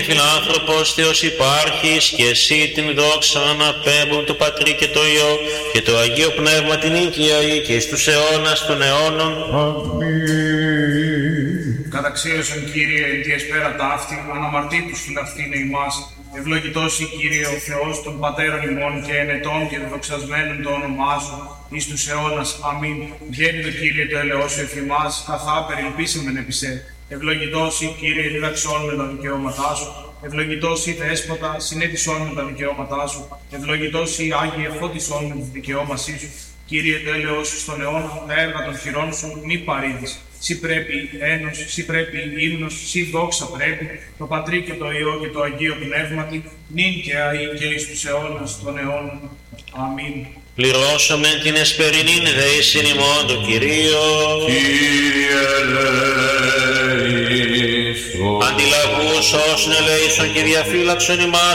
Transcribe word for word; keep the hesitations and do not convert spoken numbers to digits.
φιλάνθρωπος Θεός υπάρχεις, και εσύ την δόξα αναπέμπουν του Πατρί και το Υιό και το Αγίο Πνεύμα την οικία και εις τους αιώνας των αιώνων. Αμήν. Καταξίωσον Κύριε εν τη εσπέρα ταύτη, αναμαρτήτους φυλαχθήνε ημάς. Ευλογητός η Κύριε ο Θεός των Πατέρων ημών και ενετών και δοξασμένων το όνομά σου εις τους αιώνας. Αμήν. Βγαίνει το Κύριε το ελαιός σου εφ' ημάς, καθά περιλυπήσαμεν επί σε. Ευλογητός η Κύριε διδαξών με τα δικαιώματά σου. Ευλογητός η Δέσποτα, συνέτησόν με τα δικαιώματά σου. Ευλογητός η Άγιε, φώτισόν με τη δικαιώμασή σου. Κύριε το έλεος σου στον αιώνα, τα έργα των χειρών σου μη παρήδεις. Σύ πρέπει ένος, σύ πρέπει ύμνος, σύ δόξα πρέπει, το Πατρί και το Υιό και το Αγίο Πνεύματι, νυν και αεί και εις τους αιώνας των αιώνων. Αμήν. Πληρώσαμε την εσπερινήν δεήσιν ημών το Κυρίο. Κύριε ελέησον. Αντιλαβούς όσων ελέησον και διαφύλαξον ημάς